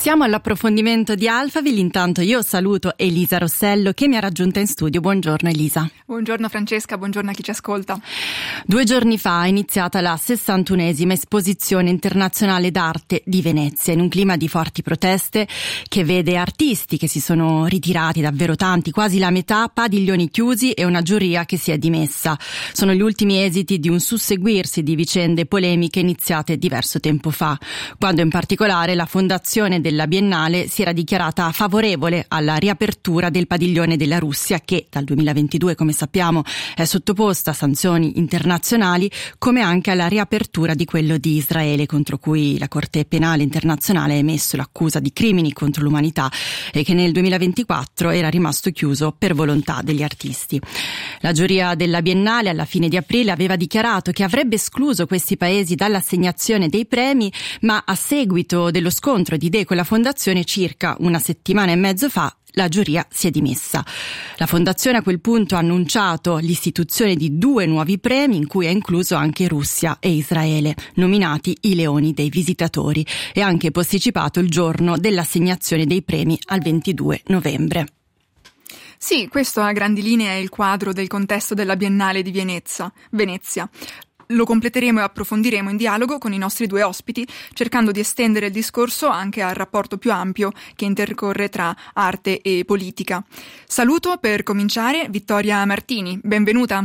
Siamo all'approfondimento di Alphaville, intanto io saluto Elisa Rossello che mi ha raggiunta in studio. Buongiorno Elisa. Buongiorno Francesca, buongiorno a chi ci ascolta. 2 giorni fa è iniziata la 61esima esposizione internazionale d'arte di Venezia, in un clima di forti proteste che vede artisti che si sono ritirati, davvero tanti, quasi la metà, padiglioni chiusi e una giuria che si è dimessa. Sono gli ultimi esiti di un susseguirsi di vicende polemiche iniziate diverso tempo fa, quando in particolare la fondazione della Biennale si era dichiarata favorevole alla riapertura del padiglione della Russia che dal 2022, come sappiamo, è sottoposta a sanzioni internazionali, come anche alla riapertura di quello di Israele, contro cui la Corte Penale Internazionale ha emesso l'accusa di crimini contro l'umanità e che nel 2024 era rimasto chiuso per volontà degli artisti. La giuria della Biennale alla fine di aprile aveva dichiarato che avrebbe escluso questi paesi dall'assegnazione dei premi, ma a seguito dello scontro di idee con la fondazione circa una settimana e mezzo fa la giuria si è dimessa. La fondazione a quel punto ha annunciato l'istituzione di 2 nuovi premi in cui è incluso anche Russia e Israele, nominati i leoni dei visitatori, e ha anche posticipato il giorno dell'assegnazione dei premi al 22 novembre. Sì, questo a grandi linee è il quadro del contesto della Biennale di Venezia. Lo completeremo e approfondiremo in dialogo con i nostri 2 ospiti, cercando di estendere il discorso anche al rapporto più ampio che intercorre tra arte e politica. Saluto per cominciare Vittoria Martini, benvenuta.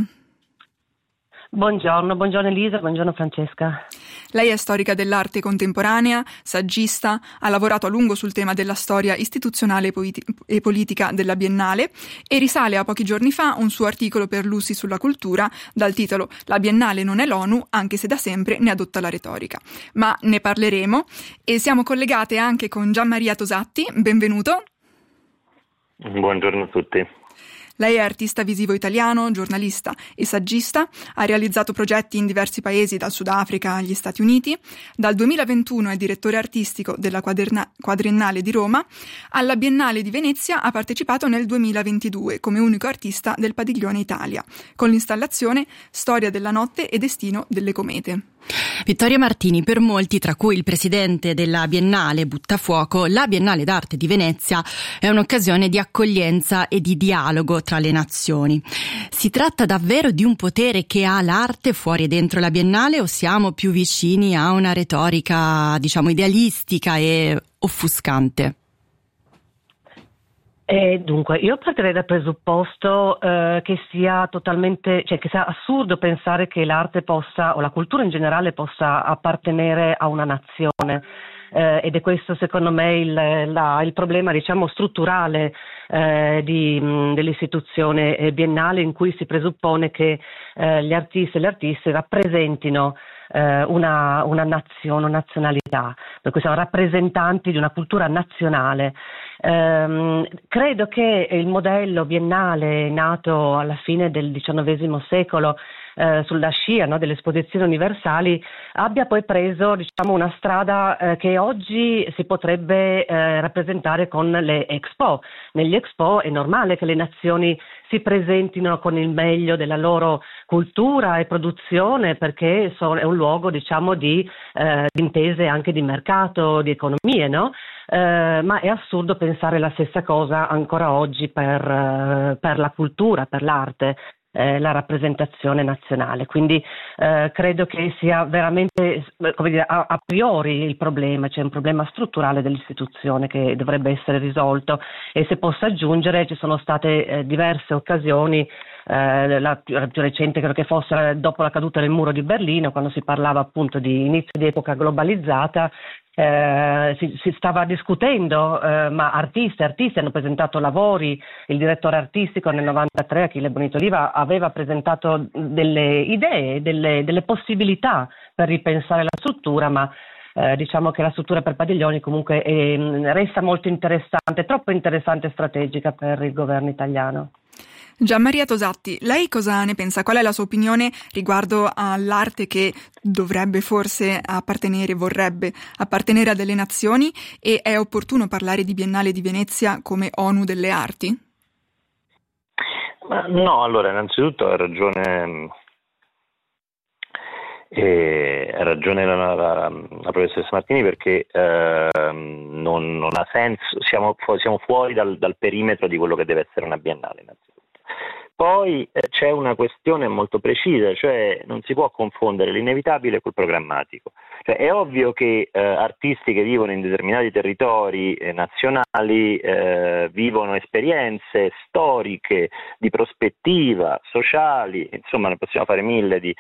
Buongiorno Elisa, buongiorno Francesca. Lei è storica dell'arte contemporanea, saggista, ha lavorato a lungo sul tema della storia istituzionale e politica della Biennale e risale a pochi giorni fa un suo articolo per Lucy sulla cultura dal titolo «La Biennale non è l'ONU, anche se da sempre ne adotta la retorica». Ma ne parleremo e siamo collegate anche con Gianmaria Tosatti, benvenuto. Buongiorno a tutti. Lei è artista visivo italiano, giornalista e saggista, ha realizzato progetti in diversi paesi dal Sudafrica agli Stati Uniti. Dal 2021 è direttore artistico della Quadriennale di Roma. Alla Biennale di Venezia ha partecipato nel 2022 come unico artista del Padiglione Italia, con l'installazione Storia della notte e destino delle comete. Vittoria Martini, per molti, tra cui il presidente della Biennale Buttafuoco, la Biennale d'Arte di Venezia è un'occasione di accoglienza e di dialogo tra le nazioni. Si tratta davvero di un potere che ha l'arte fuori e dentro la Biennale o siamo più vicini a una retorica, diciamo, idealistica e offuscante? Dunque, io partirei dal presupposto che sia totalmente, cioè che sia assurdo pensare che l'arte possa, o la cultura in generale, possa appartenere a una nazione. Ed è questo secondo me il problema, diciamo, strutturale dell'istituzione biennale, in cui si presuppone che gli artisti e le artiste rappresentino una nazione, una nazionalità, per cui siamo rappresentanti di una cultura nazionale. Credo che il modello biennale nato alla fine del XIX secolo sulla scia, no, delle esposizioni universali abbia poi preso, diciamo, una strada che oggi si potrebbe rappresentare con le Expo. Negli Expo è normale che le nazioni si presentino con il meglio della loro cultura e produzione, perché è un luogo, diciamo, di intese anche di mercato, di economie, no? Ma è assurdo pensare la stessa cosa ancora oggi per la cultura, per l'arte, la rappresentazione nazionale. Quindi credo che sia veramente, come dire, a priori il problema, c'è un problema strutturale dell'istituzione che dovrebbe essere risolto, e se posso aggiungere ci sono state diverse occasioni. La più recente credo che fosse dopo la caduta del muro di Berlino, quando si parlava appunto di inizio di epoca globalizzata. Si stava discutendo, ma artisti hanno presentato lavori. Il direttore artistico nel 93, Achille Bonito-Oliva, aveva presentato delle idee, delle possibilità per ripensare la struttura, ma diciamo che la struttura per padiglioni comunque resta molto interessante, troppo interessante e strategica per il governo italiano. Gianmaria Tosatti, lei cosa ne pensa? Qual è la sua opinione riguardo all'arte che dovrebbe forse vorrebbe appartenere a delle nazioni, e è opportuno parlare di Biennale di Venezia come ONU delle arti? No, allora innanzitutto ha ragione Ha ragione la professoressa Martini, perché non ha senso, siamo fuori dal perimetro di quello che deve essere una biennale, innanzitutto. Poi c'è una questione molto precisa, cioè non si può confondere l'inevitabile col programmatico. Cioè, è ovvio che artisti che vivono in determinati territori nazionali vivono esperienze storiche, di prospettiva, sociali, insomma ne possiamo fare mille di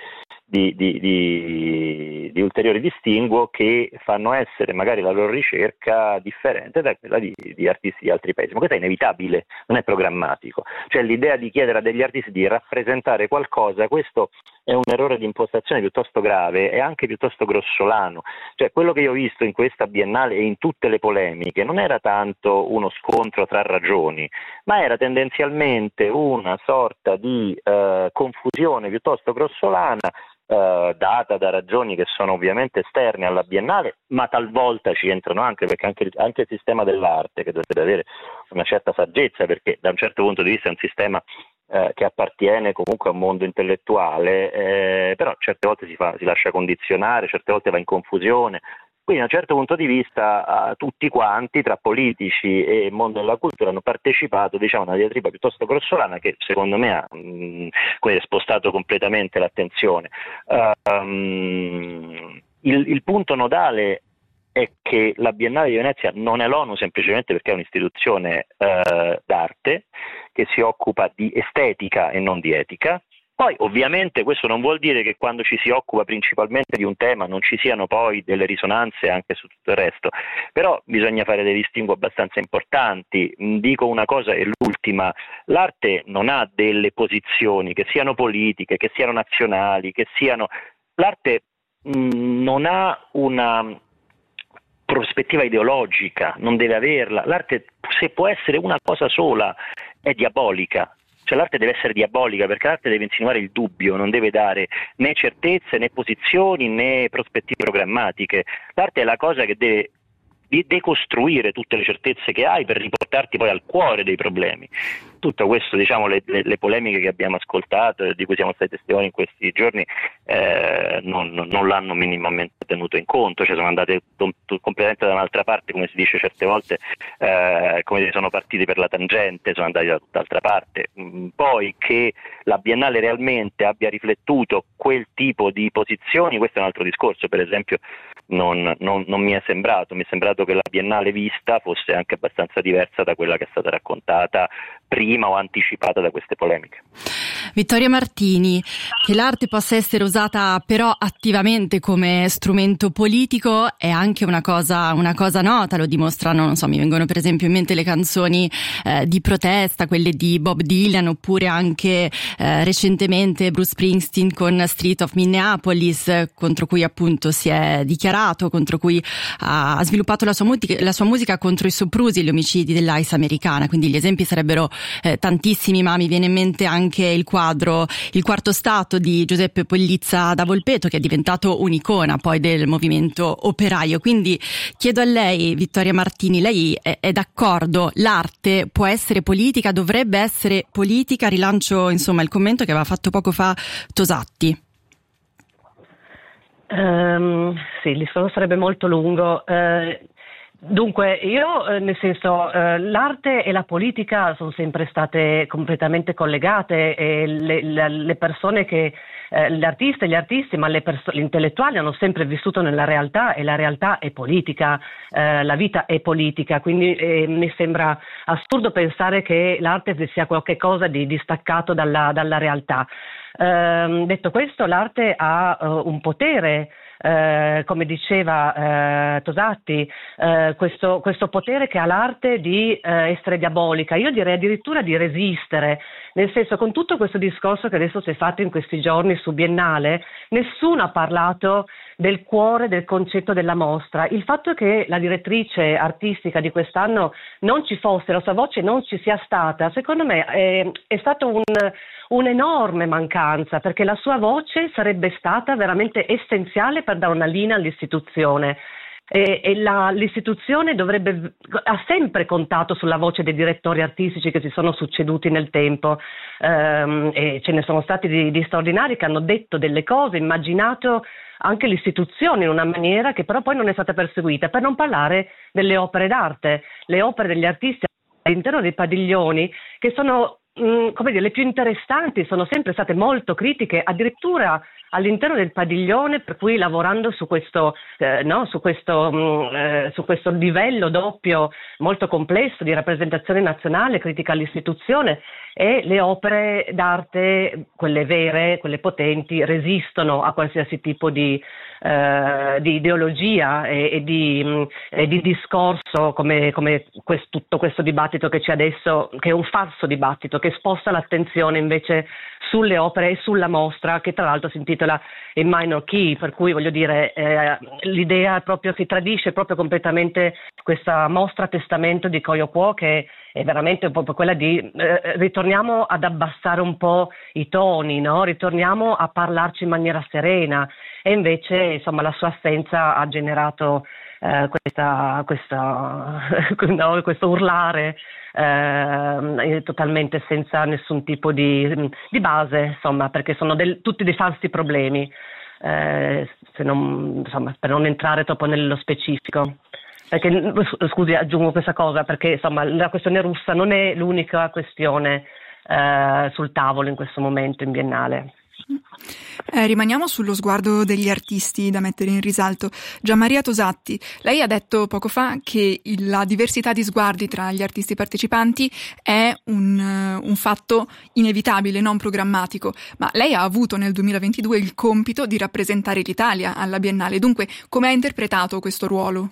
ulteriori distinguo che fanno essere magari la loro ricerca differente da quella di artisti di altri paesi. Ma questo è inevitabile, non è programmatico. Cioè l'idea di chiedere a degli artisti di rappresentare qualcosa, questo è un errore di impostazione piuttosto grave e anche piuttosto grossolano. Cioè quello che io ho visto in questa biennale e in tutte le polemiche non era tanto uno scontro tra ragioni, ma era tendenzialmente una sorta di confusione piuttosto grossolana, data da ragioni che sono ovviamente esterne alla biennale, ma talvolta ci entrano anche, perché anche il sistema dell'arte, che dovrebbe avere una certa saggezza, perché da un certo punto di vista è un sistema che appartiene comunque a un mondo intellettuale, però certe volte si lascia condizionare, certe volte va in confusione. Quindi da un certo punto di vista tutti quanti, tra politici e mondo della cultura, hanno partecipato, diciamo, a una diatriba piuttosto grossolana che secondo me ha spostato completamente l'attenzione. Il punto nodale è che la Biennale di Venezia non è l'ONU semplicemente perché è un'istituzione d'arte che si occupa di estetica e non di etica. Poi ovviamente questo non vuol dire che quando ci si occupa principalmente di un tema non ci siano poi delle risonanze anche su tutto il resto, però bisogna fare dei distinguo abbastanza importanti. Dico una cosa e l'ultima: l'arte non ha delle posizioni, che siano politiche, che siano nazionali, l'arte non ha una prospettiva ideologica, non deve averla. L'arte, se può essere una cosa sola, è diabolica. Cioè l'arte deve essere diabolica, perché l'arte deve insinuare il dubbio, non deve dare né certezze, né posizioni, né prospettive programmatiche. L'arte è la cosa che deve decostruire tutte le certezze che hai per riportarti poi al cuore dei problemi. Tutto questo, diciamo, le polemiche che abbiamo ascoltato e di cui siamo stati testimoni in questi giorni non l'hanno minimamente tenuto in conto, cioè sono andate completamente da un'altra parte, come si dice certe volte, come sono partiti per la tangente, sono andati da tutt'altra parte. Poi che la Biennale realmente abbia riflettuto quel tipo di posizioni, questo è un altro discorso. Per esempio non mi è sembrato che la Biennale vista fosse anche abbastanza diversa da quella che è stata raccontata prima o anticipata da queste polemiche. Vittoria Martini, che l'arte possa essere usata però attivamente come strumento politico è anche una cosa nota, lo dimostrano, non so, mi vengono per esempio in mente le canzoni di protesta, quelle di Bob Dylan, oppure anche recentemente Bruce Springsteen con Street of Minneapolis, contro cui appunto si è dichiarato, contro cui ha sviluppato la sua musica contro i soprusi e gli omicidi dell'ICE americana. Quindi gli esempi sarebbero tantissimi, ma mi viene in mente anche il quadro Il quarto stato di Giuseppe Pollizza da Volpeto, che è diventato un'icona poi del movimento operaio. Quindi chiedo a lei, Vittoria Martini, lei è d'accordo? L'arte può essere politica, dovrebbe essere politica? Rilancio insomma il commento che aveva fatto poco fa Tosatti. Sì, il discorso sarebbe molto lungo. Dunque, io nel senso, l'arte e la politica sono sempre state completamente collegate, e le persone che gli artisti, ma gli intellettuali hanno sempre vissuto nella realtà, e la realtà è politica, la vita è politica, quindi mi sembra assurdo pensare che l'arte sia qualcosa di distaccato dalla realtà. Detto questo, l'arte ha un potere, come diceva Tosatti, questo potere che ha l'arte di essere diabolica, io direi addirittura di resistere, nel senso, con tutto questo discorso che adesso si è fatto in questi giorni su Biennale, nessuno ha parlato del cuore del concetto della mostra. Il fatto che la direttrice artistica di quest'anno non ci fosse, la sua voce non ci sia stata, secondo me è stato un'enorme mancanza, perché la sua voce sarebbe stata veramente essenziale per dare una linea all'istituzione. L'istituzione ha sempre contato sulla voce dei direttori artistici che si sono succeduti nel tempo, e ce ne sono stati di straordinari che hanno detto delle cose, immaginato anche l'istituzione in una maniera che però poi non è stata perseguita, per non parlare delle opere d'arte, le opere degli artisti all'interno dei padiglioni che sono come dire, le più interessanti, sono sempre state molto critiche, addirittura all'interno del padiglione, per cui lavorando su questo livello doppio molto complesso di rappresentazione nazionale, critica all'istituzione, e le opere d'arte, quelle vere, quelle potenti, resistono a qualsiasi tipo di ideologia e di discorso come tutto questo dibattito che c'è adesso, che è un falso dibattito che sposta l'attenzione invece sulle opere e sulla mostra, che tra l'altro si intitola In Minor Key, per cui voglio dire l'idea proprio si tradisce proprio completamente questa mostra testamento di Koyo Kuo, che è veramente proprio quella di ritorniamo ad abbassare un po' i toni, no? Ritorniamo a parlarci in maniera serena, e invece insomma la sua assenza ha generato questo urlare totalmente senza nessun tipo di base, insomma, perché sono tutti dei falsi problemi, per non entrare troppo nello specifico. Perché, scusi, aggiungo questa cosa, perché insomma la questione russa non è l'unica questione sul tavolo in questo momento in Biennale. Rimaniamo sullo sguardo degli artisti da mettere in risalto. Gianmaria Tosatti, lei ha detto poco fa che la diversità di sguardi tra gli artisti partecipanti è un fatto inevitabile, non programmatico, ma lei ha avuto nel 2022 il compito di rappresentare l'Italia alla Biennale, dunque come ha interpretato questo ruolo?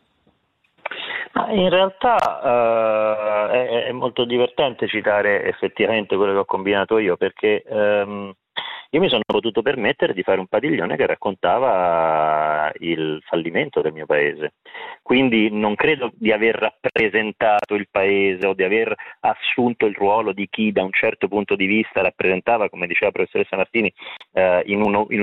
In realtà è molto divertente citare effettivamente quello che ho combinato io, perché io mi sono potuto permettere di fare un padiglione che raccontava il fallimento del mio paese, quindi non credo di aver rappresentato il paese o di aver assunto il ruolo di chi da un certo punto di vista rappresentava, come diceva la professoressa Martini, in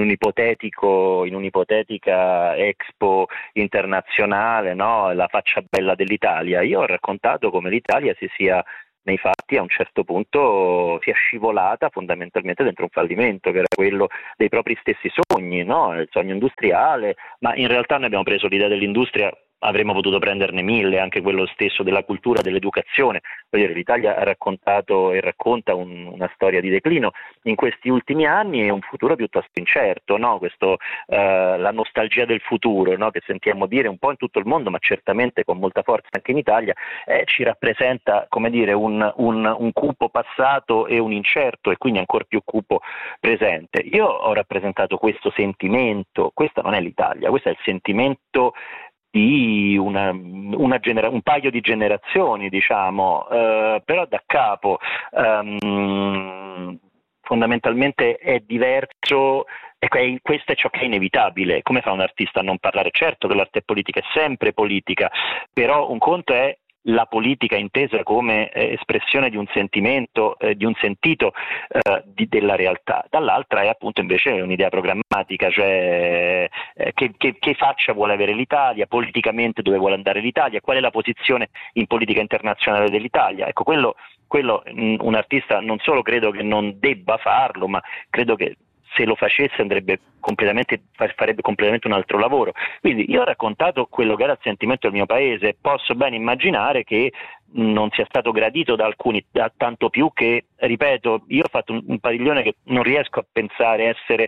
un'ipotetica Expo internazionale, no? La faccia bella dell'Italia. Io ho raccontato come l'Italia si sia nei fatti a un certo punto sia scivolata fondamentalmente dentro un fallimento che era quello dei propri stessi sogni, no? Il sogno industriale, ma in realtà noi abbiamo preso l'idea dell'industria, avremmo potuto prenderne 1000, anche quello stesso della cultura, dell'educazione. Voglio dire, l'Italia ha raccontato e racconta una storia di declino in questi ultimi anni e un futuro piuttosto incerto, no? La nostalgia del futuro, no? Che sentiamo dire un po' in tutto il mondo, ma certamente con molta forza anche in Italia, ci rappresenta, come dire, un cupo passato e un incerto e quindi ancora più cupo presente. Io ho rappresentato questo sentimento, questa non è l'Italia, questo è il sentimento di un paio di generazioni, diciamo, però da capo fondamentalmente è diverso. E questo è ciò che è inevitabile. Come fa un artista a non parlare? Certo che l'arte politica è sempre politica, però un conto è la politica intesa come espressione di un sentimento, di un sentito della realtà. Dall'altra è appunto invece un'idea programmatica, cioè che faccia vuole avere l'Italia, politicamente dove vuole andare l'Italia, qual è la posizione in politica internazionale dell'Italia. Ecco, quello un artista non solo credo che non debba farlo, ma credo che se lo facesse farebbe completamente un altro lavoro. Quindi io ho raccontato quello che era il sentimento del mio paese, posso ben immaginare che non sia stato gradito da alcuni, tanto più che, ripeto, io ho fatto un padiglione che non riesco a pensare essere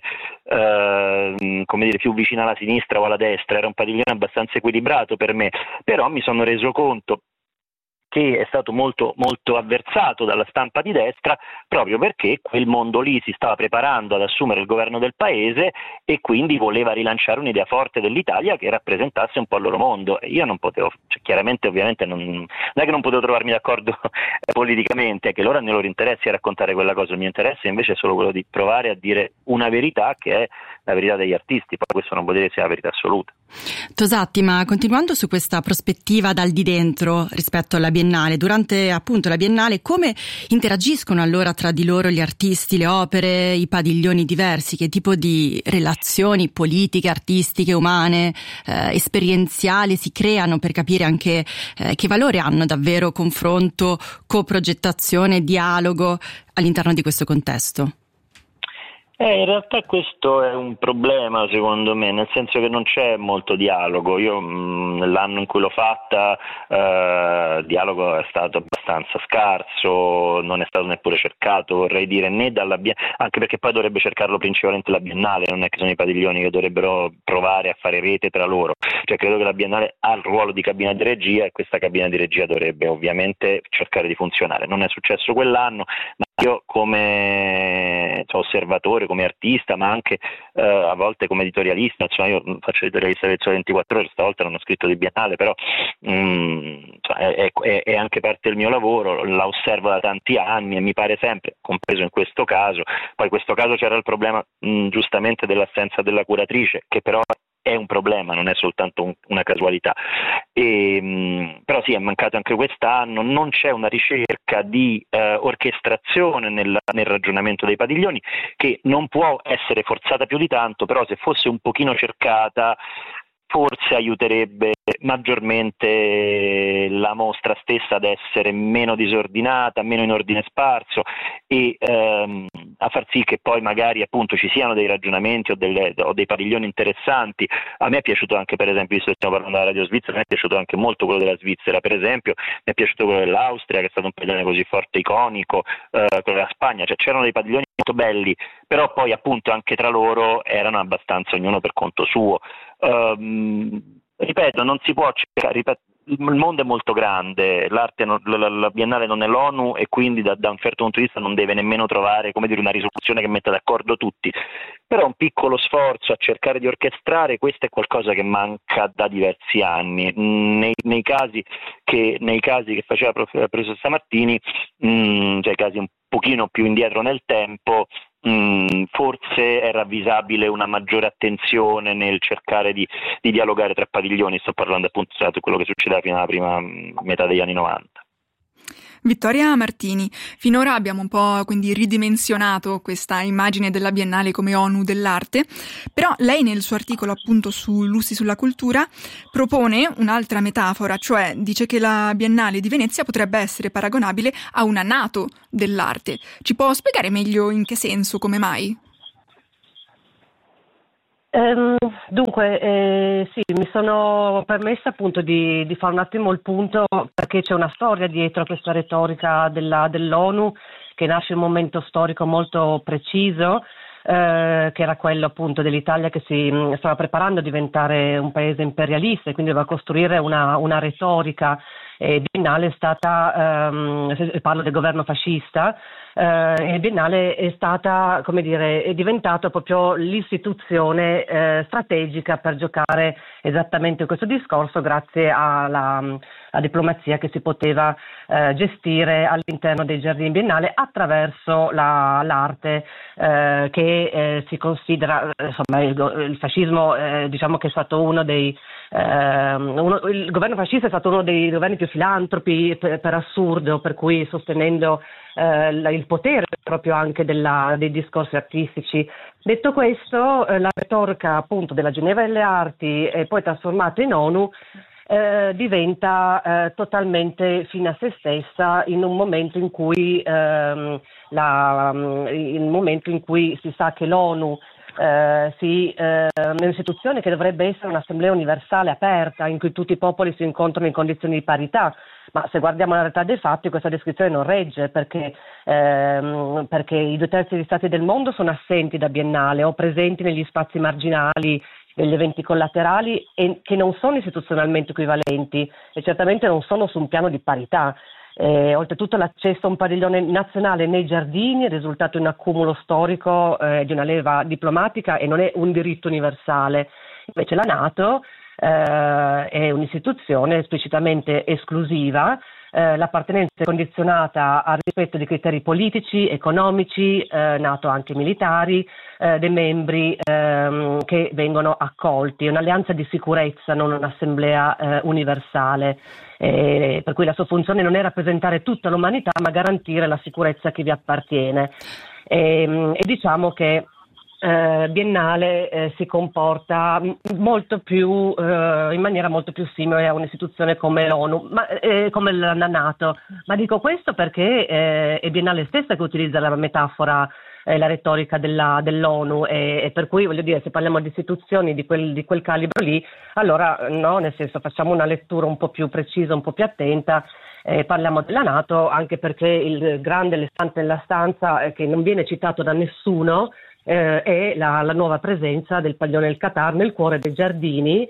più vicino alla sinistra o alla destra, era un padiglione abbastanza equilibrato per me, però mi sono reso conto che è stato molto, molto avversato dalla stampa di destra proprio perché quel mondo lì si stava preparando ad assumere il governo del paese e quindi voleva rilanciare un'idea forte dell'Italia che rappresentasse un po' il loro mondo. E io non potevo, chiaramente ovviamente non è che non potevo trovarmi d'accordo politicamente, è che loro hanno i loro interessi a raccontare quella cosa, il mio interesse invece è solo quello di provare a dire una verità che è la verità degli artisti, poi questo non vuol dire che sia la verità assoluta. Tosatti, ma continuando su questa prospettiva dal di dentro rispetto alla Biennale, durante appunto la Biennale come interagiscono allora tra di loro gli artisti, le opere, i padiglioni diversi? Che tipo di relazioni politiche, artistiche, umane, esperienziali si creano per capire anche che valore hanno davvero confronto, coprogettazione, dialogo all'interno di questo contesto? In realtà questo è un problema secondo me, nel senso che non c'è molto dialogo. Io l'anno in cui l'ho fatta dialogo è stato abbastanza scarso, non è stato neppure cercato, vorrei dire, né dalla Biennale, anche perché poi dovrebbe cercarlo principalmente la Biennale, non è che sono i padiglioni che dovrebbero provare a fare rete tra loro. Cioè credo che la Biennale ha il ruolo di cabina di regia e questa cabina di regia dovrebbe ovviamente cercare di funzionare. Non è successo quell'anno, ma io come osservatore, come artista, ma anche a volte come editorialista, insomma io faccio editorialista del Sole 24 Ore, stavolta non ho scritto di Biennale, però è anche parte del mio lavoro, la osservo da tanti anni e mi pare sempre, compreso in questo caso, poi in questo caso c'era il problema giustamente dell'assenza della curatrice, che però è un problema, non è soltanto una casualità. Però sì, è mancato anche quest'anno, non c'è una ricerca di orchestrazione nel ragionamento dei padiglioni, che non può essere forzata più di tanto, però se fosse un pochino cercata forse aiuterebbe maggiormente la mostra stessa ad essere meno disordinata, meno in ordine sparso e a far sì che poi magari appunto ci siano dei ragionamenti o dei padiglioni interessanti. A me è piaciuto anche, per esempio, visto che stiamo parlando della radio svizzera, a me è piaciuto anche molto quello della Svizzera, per esempio, mi è piaciuto quello dell'Austria, che è stato un padiglione così forte, iconico, quello della Spagna, cioè c'erano dei padiglioni molto belli, però poi appunto anche tra loro erano abbastanza ognuno per conto suo. Ripeto, non si può cercare, il mondo è molto grande, l'arte la Biennale non è l'ONU e quindi da un certo punto di vista non deve nemmeno trovare, come dire, una risoluzione che metta d'accordo tutti, però un piccolo sforzo a cercare di orchestrare, questo è qualcosa che manca da diversi anni. Nei casi che faceva il professor Sammartini, cioè i casi un pochino più indietro nel tempo, forse è ravvisabile una maggiore attenzione nel cercare di dialogare tra padiglioni. Sto parlando appunto di quello che succedeva fino alla prima metà degli anni 90. Vittoria Martini, finora abbiamo un po' quindi ridimensionato questa immagine della Biennale come ONU dell'arte, però lei nel suo articolo appunto su Lussi sulla cultura propone un'altra metafora, cioè dice che la Biennale di Venezia potrebbe essere paragonabile a una NATO dell'arte. Ci può spiegare meglio in che senso, come mai? Dunque, sì, mi sono permessa appunto di fare un attimo il punto, perché c'è una storia dietro a questa retorica dell'ONU che nasce in un momento storico molto preciso, che era quello appunto dell'Italia che si stava preparando a diventare un paese imperialista e quindi doveva costruire una retorica. Biennale è stata, parlo del governo fascista, e Biennale è stata, come dire, è diventato proprio l'istituzione strategica per giocare esattamente questo discorso, grazie alla diplomazia che si poteva gestire all'interno dei giardini biennale attraverso l'arte, che si considera, insomma, il fascismo, diciamo che è stato uno dei il governo fascista è stato uno dei governi più filantropi per assurdo, per cui sostenendo il potere proprio anche dei discorsi artistici. Detto questo, la retorica appunto della Ginevra delle Arti e poi trasformata in ONU diventa totalmente fine a se stessa in un momento in cui si sa che l'ONU è un'istituzione che dovrebbe essere un'assemblea universale aperta in cui tutti i popoli si incontrano in condizioni di parità, ma se guardiamo la realtà dei fatti questa descrizione non regge, perché i 2/3 degli stati del mondo sono assenti da Biennale o presenti negli spazi marginali degli eventi collaterali e che non sono istituzionalmente equivalenti e certamente non sono su un piano di parità. Oltretutto l'accesso a un padiglione nazionale nei giardini è risultato un accumulo storico di una leva diplomatica e non è un diritto universale. Invece la NATO è un'istituzione esplicitamente esclusiva, l'appartenenza è condizionata al rispetto di criteri politici, economici, NATO anche militari, dei membri che vengono accolti. È un'alleanza di sicurezza, non un'assemblea universale. Per cui la sua funzione non è rappresentare tutta l'umanità, ma garantire la sicurezza a chi vi appartiene. E diciamo che Biennale si comporta molto più in maniera molto più simile a un'istituzione come l'ONU, come la NATO. Ma dico questo perché è Biennale stessa che utilizza la metafora, la retorica dell'ONU, e per cui voglio dire, se parliamo di istituzioni di quel calibro lì, allora no, nel senso, facciamo una lettura un po' più precisa, un po' più attenta. Parliamo della NATO anche perché il grande elefante nella stanza, che non viene citato da nessuno, è la nuova presenza del padiglione del Qatar nel cuore dei giardini,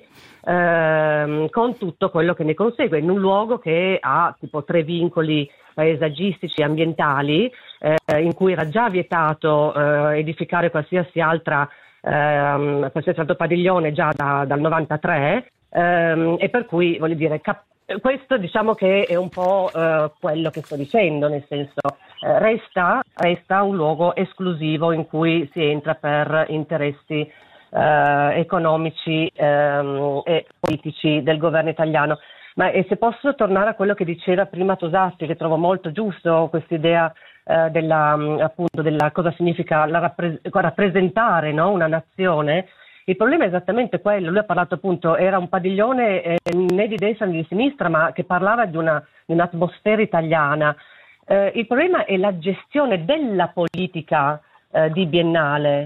con tutto quello che ne consegue, in un luogo che ha tipo 3 vincoli paesaggistici e ambientali, in cui era già vietato edificare qualsiasi altro padiglione già dal 93, e per cui voglio dire questo diciamo che è un po' quello che sto dicendo, nel senso resta un luogo esclusivo in cui si entra per interessi economici e politici del governo italiano. Ma se posso tornare a quello che diceva prima Tosatti, che trovo molto giusto, quest'idea appunto della cosa significa rappresentare, no? Una nazione. Il problema è esattamente quello. Lui ha parlato appunto, era un padiglione né di destra né di sinistra, ma che parlava di un'atmosfera italiana. Il problema è la gestione della politica di Biennale.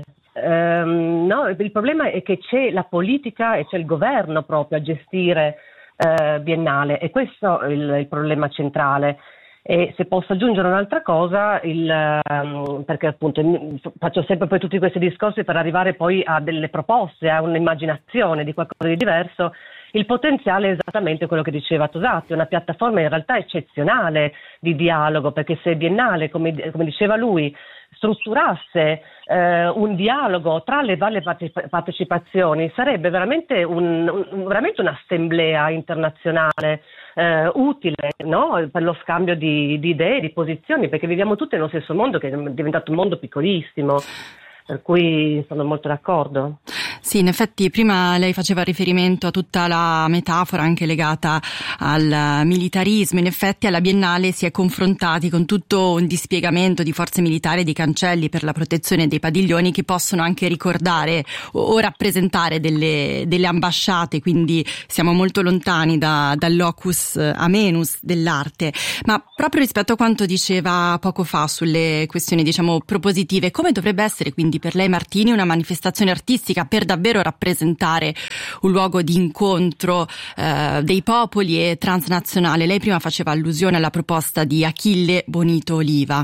No? Il problema è che c'è la politica e c'è il governo proprio a gestire Biennale, e questo è il problema centrale. E se posso aggiungere un'altra cosa, perché appunto faccio sempre poi tutti questi discorsi per arrivare poi a delle proposte, a un'immaginazione di qualcosa di diverso, il potenziale è esattamente quello che diceva Tosatti, una piattaforma in realtà eccezionale di dialogo, perché se Biennale, come diceva lui, strutturasse un dialogo tra le varie partecipazioni, sarebbe veramente veramente un'assemblea internazionale utile, no? Per lo scambio di idee, di posizioni, perché viviamo tutti nello stesso mondo che è diventato un mondo piccolissimo, per cui sono molto d'accordo. Sì, in effetti prima lei faceva riferimento a tutta la metafora anche legata al militarismo. In effetti alla Biennale si è confrontati con tutto un dispiegamento di forze militari e di cancelli per la protezione dei padiglioni, che possono anche ricordare o rappresentare delle ambasciate, quindi siamo molto lontani dal locus amenus dell'arte. Ma proprio rispetto a quanto diceva poco fa sulle questioni, diciamo, propositive, come dovrebbe essere quindi per lei, Martini, una manifestazione artistica per davvero rappresentare un luogo di incontro dei popoli e transnazionale? Lei prima faceva allusione alla proposta di Achille Bonito Oliva.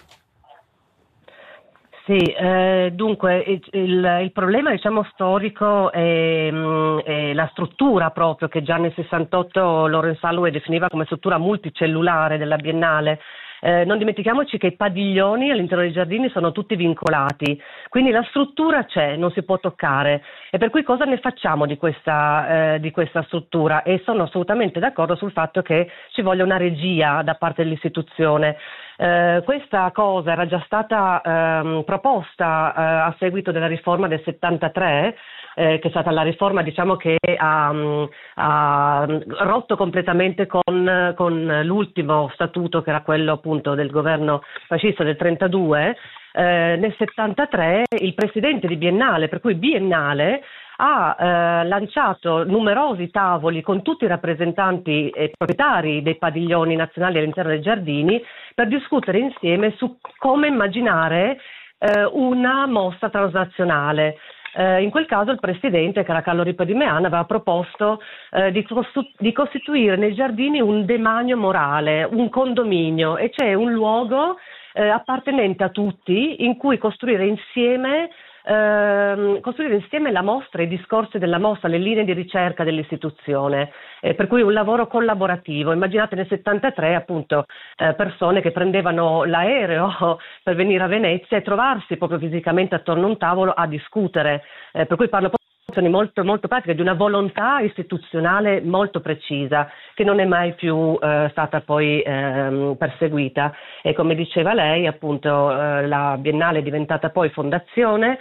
Sì, dunque il problema, diciamo, storico è la struttura proprio, che già nel 68 Lawrence Holloway definiva come struttura multicellulare della Biennale. Non dimentichiamoci che i padiglioni all'interno dei giardini sono tutti vincolati, quindi la struttura c'è, non si può toccare, e per cui cosa ne facciamo di questa struttura? E sono assolutamente d'accordo sul fatto che ci voglia una regia da parte dell'istituzione. Questa cosa era già stata proposta a seguito della riforma del 73, che è stata la riforma, diciamo, che ha rotto completamente con l'ultimo statuto, che era quello appunto del governo fascista del 32. Nel 73 il presidente di Biennale, per cui Biennale, ha lanciato numerosi tavoli con tutti i rappresentanti e proprietari dei padiglioni nazionali all'interno dei giardini per discutere insieme su come immaginare una mostra transnazionale. In quel caso il presidente, che era Carlo Ripa di Meana, aveva proposto di costituire nei giardini un demanio morale, un condominio, e cioè un luogo appartenente a tutti in cui costruire insieme la mostra, i discorsi della mostra, le linee di ricerca dell'istituzione, per cui un lavoro collaborativo. Immaginate nel 73 appunto persone che prendevano l'aereo per venire a Venezia e trovarsi proprio fisicamente attorno a un tavolo a discutere, per cui parlo proprio soluzioni molto, molto pratiche, di una volontà istituzionale molto precisa, che non è mai più stata poi perseguita. E come diceva lei, appunto, la Biennale è diventata poi fondazione,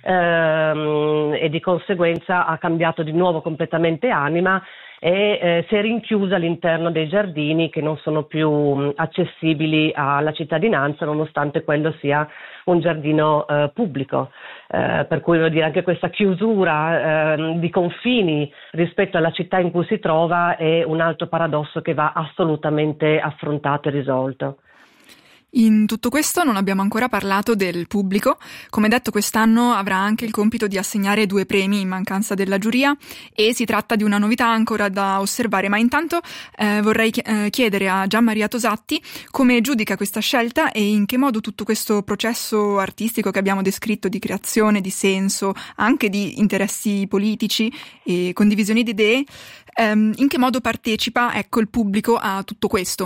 e di conseguenza ha cambiato di nuovo completamente anima e si è rinchiusa all'interno dei giardini che non sono più accessibili alla cittadinanza, nonostante quello sia un giardino pubblico. Per cui voglio dire, anche questa chiusura di confini rispetto alla città in cui si trova è un altro paradosso che va assolutamente affrontato e risolto. In tutto questo non abbiamo ancora parlato del pubblico. Come detto, quest'anno avrà anche il compito di assegnare 2 premi in mancanza della giuria e si tratta di una novità ancora da osservare, ma intanto vorrei chiedere a Gianmaria Tosatti come giudica questa scelta e in che modo tutto questo processo artistico che abbiamo descritto di creazione, di senso, anche di interessi politici e condivisioni di idee, in che modo partecipa, il pubblico a tutto questo.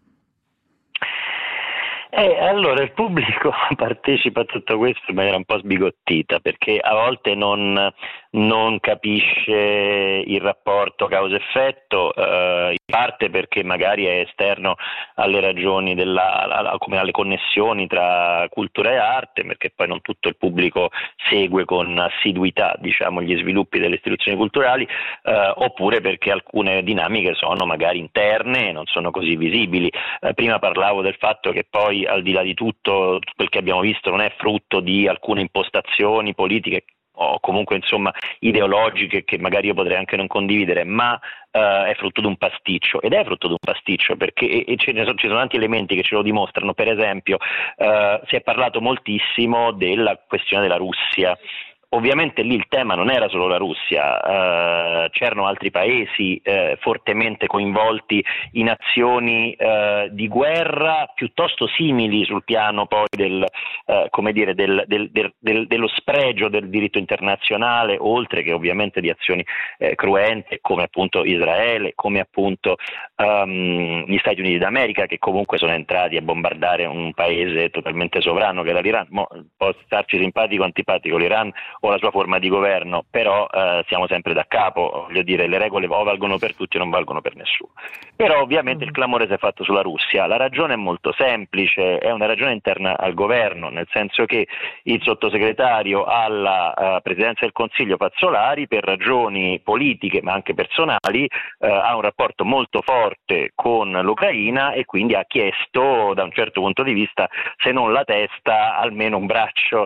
Allora il pubblico partecipa a tutto questo in maniera un po' sbigottita, perché a volte non capisce il rapporto causa-effetto, in parte perché magari è esterno alle ragioni come alle connessioni tra cultura e arte, perché poi non tutto il pubblico segue con assiduità, diciamo, gli sviluppi delle istituzioni culturali, oppure perché alcune dinamiche sono magari interne e non sono così visibili. Prima parlavo del fatto che poi, al di là di tutto quel che abbiamo visto non è frutto di alcune impostazioni politiche o comunque insomma ideologiche che magari io potrei anche non condividere, ma è frutto di un pasticcio, ed è frutto di un pasticcio perché ci sono tanti elementi che ce lo dimostrano. Per esempio si è parlato moltissimo della questione della Russia. Ovviamente lì il tema non era solo la Russia, c'erano altri paesi fortemente coinvolti in azioni di guerra piuttosto simili sul piano poi dello spregio del diritto internazionale, oltre che ovviamente di azioni cruente come appunto Israele, come appunto gli Stati Uniti d'America, che comunque sono entrati a bombardare un paese totalmente sovrano che era l'Iran. Può starci simpatico o antipatico l'Iran o la sua forma di governo, però siamo sempre da capo, voglio dire, le regole o valgono per tutti o non valgono per nessuno. Però ovviamente il clamore si è fatto sulla Russia. La ragione è molto semplice, è una ragione interna al governo, nel senso che il sottosegretario alla Presidenza del Consiglio Fazzolari, per ragioni politiche ma anche personali, ha un rapporto molto forte con l'Ucraina e quindi ha chiesto, da un certo punto di vista, se non la testa, almeno un braccio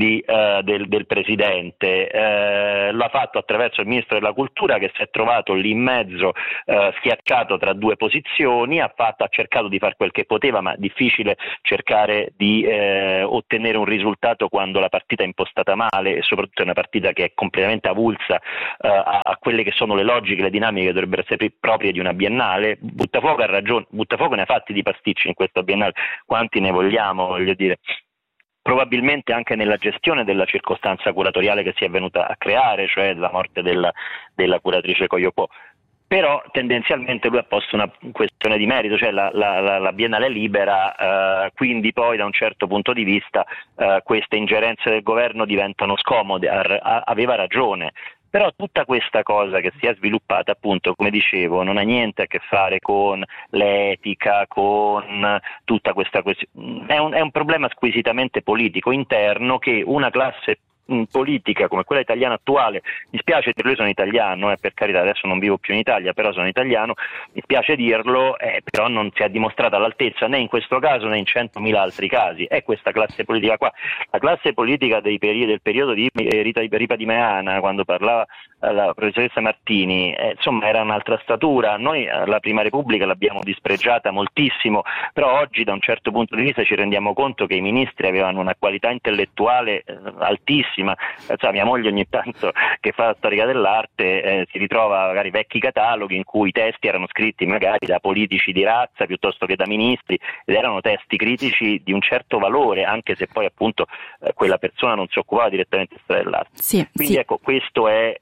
del Presidente. L'ha fatto attraverso il Ministro della Cultura, che si è trovato lì in mezzo, schiacciato tra due posizioni, ha cercato di fare quel che poteva, ma difficile cercare di ottenere un risultato quando la partita è impostata male e soprattutto è una partita che è completamente avulsa a quelle che sono le logiche, le dinamiche che dovrebbero essere proprie di una biennale. Buttafuoco ha ragione, Buttafuoco ne ha fatti di pasticci in questa biennale, quanti ne vogliamo, voglio dire. Probabilmente anche nella gestione della circostanza curatoriale che si è venuta a creare, cioè la morte della curatrice Cogliopò. Però tendenzialmente lui ha posto una questione di merito, cioè la Biennale è libera, quindi poi da un certo punto di vista queste ingerenze del governo diventano scomode, aveva ragione. Però tutta questa cosa che si è sviluppata, appunto, come dicevo, non ha niente a che fare con l'etica, con tutta questa questione. È un problema squisitamente politico interno che una classe politica come quella italiana attuale, mi spiace dirlo, io sono italiano, per carità, adesso non vivo più in Italia, però sono italiano, mi spiace dirlo, però non si è dimostrata all'altezza né in questo caso né in 100.000 altri casi. È questa classe politica qua, la classe politica del periodo di Ripa di Meana, quando parlava la professoressa Martini, insomma era un'altra statura. Noi la Prima Repubblica l'abbiamo dispregiata moltissimo, però oggi da un certo punto di vista ci rendiamo conto che i ministri avevano una qualità intellettuale altissima. Mia moglie ogni tanto, che fa la storia dell'arte, si ritrova magari vecchi cataloghi in cui i testi erano scritti magari da politici di razza piuttosto che da ministri, ed erano testi critici di un certo valore, anche se poi appunto quella persona non si occupava direttamente di storia dell'arte. Sì, quindi sì. Ecco, questo è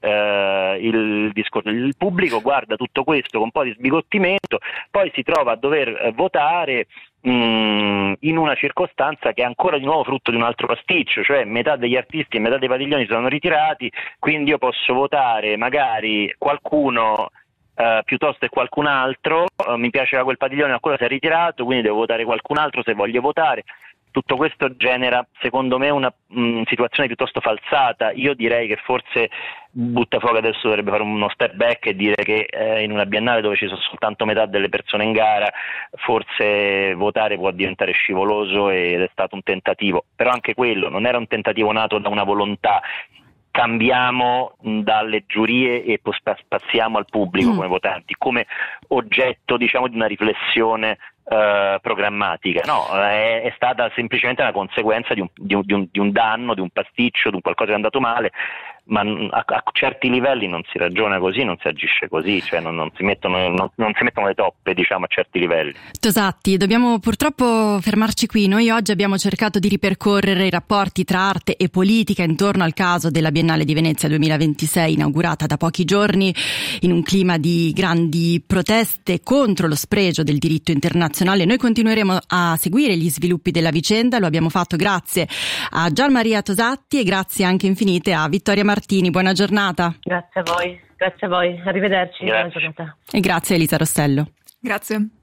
il discorso. Il pubblico guarda tutto questo con un po' di sbigottimento, poi si trova a dover votare in una circostanza che è ancora di nuovo frutto di un altro pasticcio, cioè metà degli artisti e metà dei padiglioni sono ritirati, quindi io posso votare magari qualcuno piuttosto che qualcun altro, mi piaceva quel padiglione ma quello si è ritirato, quindi devo votare qualcun altro se voglio votare. Tutto questo genera, secondo me, una situazione piuttosto falsata. Io direi che forse Buttafuoco adesso dovrebbe fare uno step back e dire che in una biennale dove ci sono soltanto metà delle persone in gara, forse votare può diventare scivoloso ed è stato un tentativo. Però anche quello non era un tentativo nato da una volontà. Cambiamo dalle giurie e passiamo al pubblico come votanti, come oggetto, diciamo, di una riflessione programmatica. No, è stata semplicemente una conseguenza di un danno, di un pasticcio, di un qualcosa che è andato male, ma a certi livelli non si ragiona così, non si agisce così, cioè non si mettono le toppe, diciamo, a certi livelli. Tosatti, dobbiamo purtroppo fermarci qui. Noi oggi abbiamo cercato di ripercorrere i rapporti tra arte e politica intorno al caso della Biennale di Venezia 2026, inaugurata da pochi giorni in un clima di grandi proteste contro lo spregio del diritto internazionale. Noi continueremo a seguire gli sviluppi della vicenda, lo abbiamo fatto grazie a Gian Maria Tosatti e grazie anche infinite a Vittoria Martini. Buona giornata. Grazie a voi, arrivederci. Buona giornata. E grazie a Elisa Rostello. Grazie.